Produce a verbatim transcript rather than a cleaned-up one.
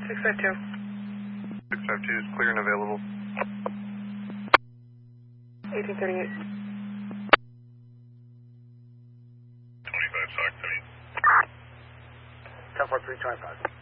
six five two. six five two is clear and available. eighteen thirty-eight. twenty-five, Sock three. ten four three twenty-five.